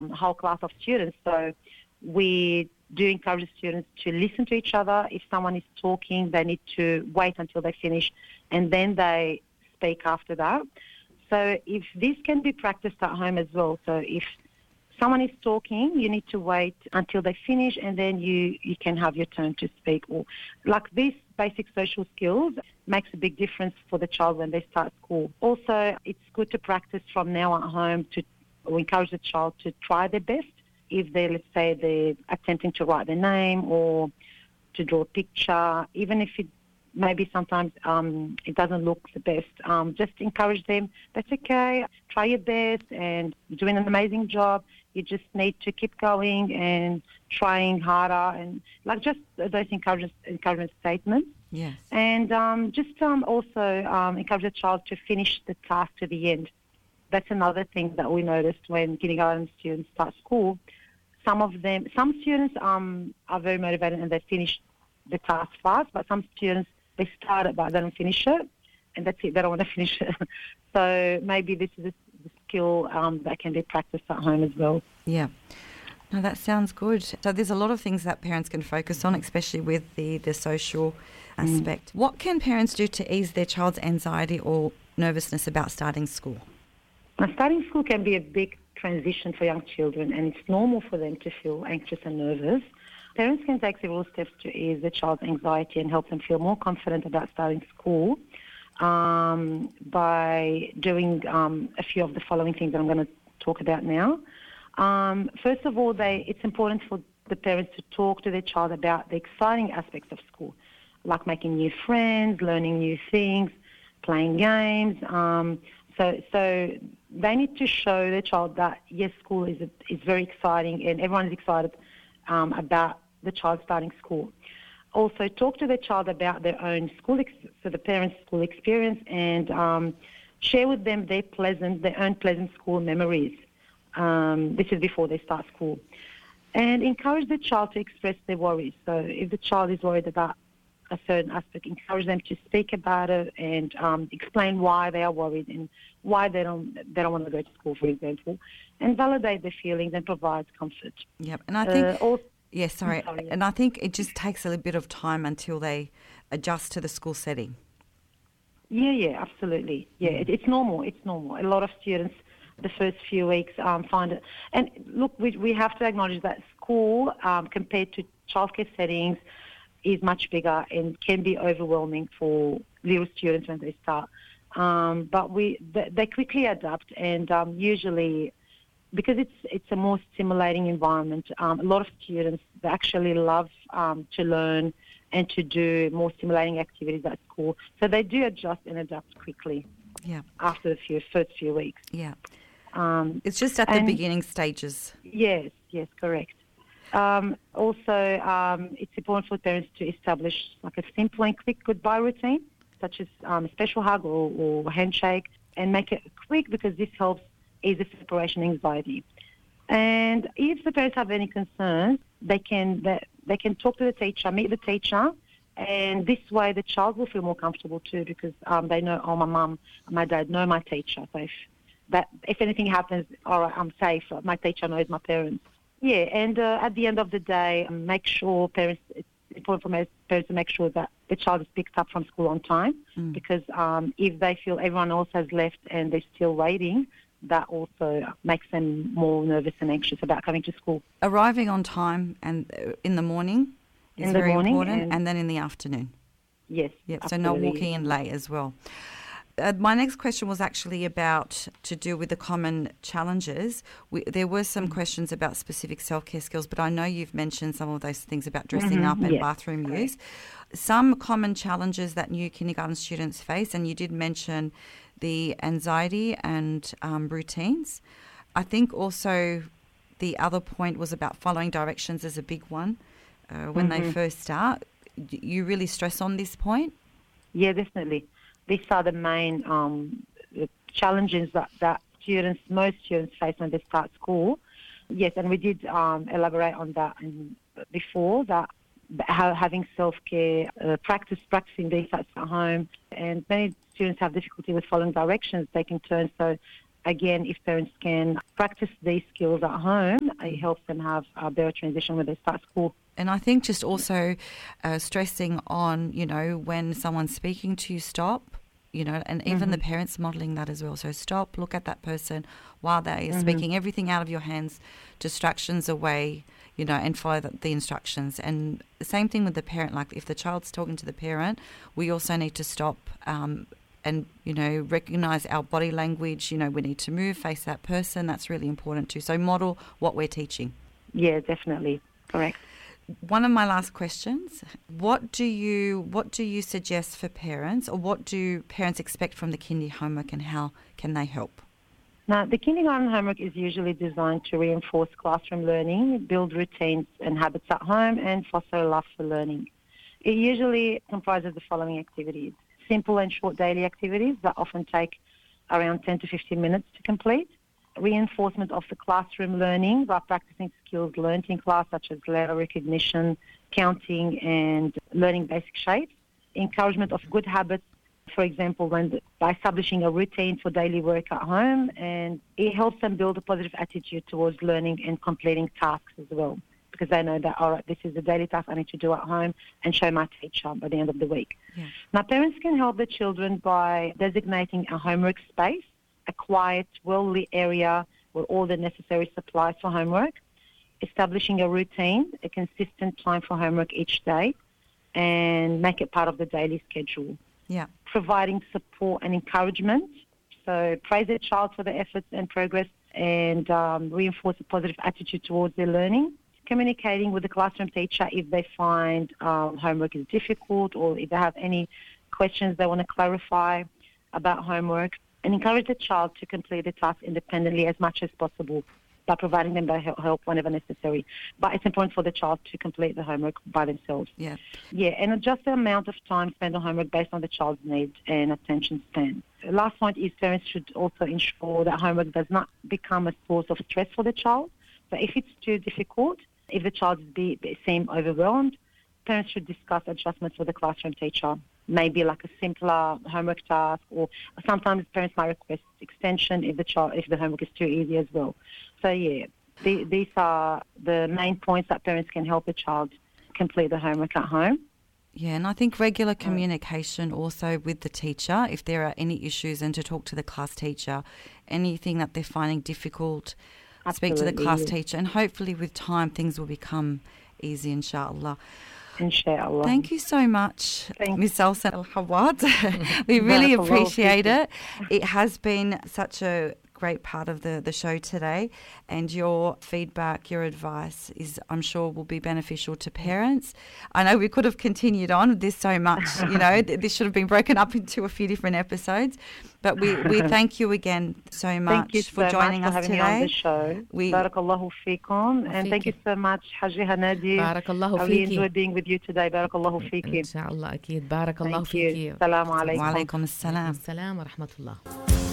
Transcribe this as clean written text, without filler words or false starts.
a whole class of students. So we do encourage the students to listen to each other. If someone is talking, they need to wait until they finish and then they speak after that. So if this can be practiced at home as well, so if someone is talking, you need to wait until they finish and then you can have your turn to speak. Or like these basic social skills makes a big difference for the child when they start school. Also, it's good to practice from now at home to encourage the child to try their best. If let's say they're attempting to write their name or to draw a picture, even if it maybe sometimes it doesn't look the best, just encourage them. That's okay. Try your best and you're doing an amazing job. You just need to keep going and trying harder and like just those encouragement statements. Yes. And also encourage the child to finish the task to the end. That's another thing that we noticed when kindergarten students start school. Some students are very motivated and they finish the task fast, but some students, they start it but they don't finish it, and that's it, they don't want to finish it. So maybe this is a skill that can be practiced at home as well. Yeah. No, that sounds good. So there's a lot of things that parents can focus on, especially with the social aspect. What can parents do to ease their child's anxiety or nervousness about starting school? Now, starting school can be a big transition for young children, and it's normal for them to feel anxious and nervous. Parents can take several steps to ease their child's anxiety and help them feel more confident about starting school by doing a few of the following things that I'm going to talk about now. First of all, it's important for the parents to talk to their child about the exciting aspects of school, like making new friends, learning new things, playing games. So they need to show their child that, yes, school is very exciting and everyone is excited about the child starting school. Also, talk to the child about their own so the parents' school experience, and share with them their own pleasant school memories. This is before they start school. And encourage the child to express their worries. So if the child is worried about a certain aspect, encourage them to speak about it and explain why they are worried and why they don't want to go to school, for example, and validate their feelings and provide comfort. Yep, and I think... And I think it just takes a little bit of time until they adjust to the school setting. Yeah, absolutely. Yeah, it's normal. It's normal. A lot of students, the first few weeks, find it. And look, we have to acknowledge that school, compared to childcare settings, is much bigger and can be overwhelming for little students when they start. But they quickly adapt, and usually, because it's a more stimulating environment, a lot of students, they actually love to learn and to do more stimulating activities at school. So they do adjust and adapt quickly. Yeah. After the first few weeks. Yeah. It's just at the beginning stages. Yes, correct. Also, it's important for parents to establish like a simple and quick goodbye routine, such as a special hug or handshake, and make it quick because this helps ease the separation anxiety. And if the parents have any concerns, they can talk to the teacher, meet the teacher, and this way the child will feel more comfortable too because they know, my mum and my dad know my teacher. So if anything happens, all right, I'm safe. My teacher knows my parents. Yeah, and at the end of the day, make sure it's important for parents to make sure that the child is picked up from school on time because if they feel everyone else has left and they're still waiting, that also makes them more nervous and anxious about coming to school. Arriving on time and in the morning is very important, and then in the afternoon. Yes. Yep. So no walking in late as well. My next question was actually to do with the common challenges. There were some questions about specific self-care skills, but I know you've mentioned some of those things about dressing up and bathroom use. Some common challenges that new kindergarten students face, and you did mention the anxiety and routines. I think also the other point was about following directions is a big one when they first start. You really stress on this point? Yeah, definitely. These are the main challenges that most students face when they start school. Yes, and we did elaborate on that before, that having self-care, practicing these at home, and many students have difficulty with following directions, taking turns. So again, if parents can practice these skills at home, it helps them have a better transition when they start school. And I think just also stressing on, when someone's speaking to you, stop, and even the parents modelling that as well. So stop, look at that person while they are speaking, everything out of your hands, distractions away, and follow the instructions. And the same thing with the parent, like if the child's talking to the parent, we also need to stop and, recognise our body language. We need to move, face that person. That's really important too. So model what we're teaching. Yeah, definitely. Correct. One of my last questions, what do you suggest for parents, or what do parents expect from the kindy homework, and how can they help? Now, the kindergarten homework is usually designed to reinforce classroom learning, build routines and habits at home, and foster a love for learning. It usually comprises the following activities: simple and short daily activities that often take around 10 to 15 minutes to complete, reinforcement of the classroom learning by practicing skills learned in class, such as letter recognition, counting, and learning basic shapes, encouragement of good habits, for example, by establishing a routine for daily work at home, and it helps them build a positive attitude towards learning and completing tasks as well, because they know that, all right, this is the daily task I need to do at home and show my teacher by the end of the week. Yeah. Now, parents can help the children by designating a homework space, a quiet, well-lit area with all the necessary supplies for homework, establishing a routine, a consistent time for homework each day, and make it part of the daily schedule. Yeah. Providing support and encouragement. So praise the child for their efforts and progress, and reinforce a positive attitude towards their learning. Communicating with the classroom teacher if they find homework is difficult, or if they have any questions they want to clarify about homework. And encourage the child to complete the task independently as much as possible by providing them help whenever necessary. But it's important for the child to complete the homework by themselves. Yeah. Yeah, and adjust the amount of time spent on homework based on the child's needs and attention span. The last point is parents should also ensure that homework does not become a source of stress for the child. So if it's too difficult, if the child seems overwhelmed, parents should discuss adjustments with the classroom teacher. Maybe like a simpler homework task, or sometimes parents might request extension if the homework is too easy as well. So yeah, these are the main points that parents can help a child complete the homework at home. Yeah, and I think regular communication also with the teacher, if there are any issues, and to talk to the class teacher, anything that they're finding difficult, speak to the class teacher, and hopefully with time things will become easy, inshallah. Inshallah. Thank you so much, Ms. Alsan Al-Hawad. We really appreciate it. It has been such a great part of the show today, and your feedback, your advice I'm sure will be beneficial to parents. I know we could have continued on this so much, this should have been broken up into a few different episodes, but we thank you again so much for joining us today. Thank you so much for having me on the show. Barakallahu feekum, and thank you so much, Haji Hanadi. Barakallahu I really enjoyed being with you today. Barakallahu feekum. Inshallah, أكيد. Barakallahu feekum. Assalamu alaikum. Wa alaikum assalam. Assalam wa rahmatullah.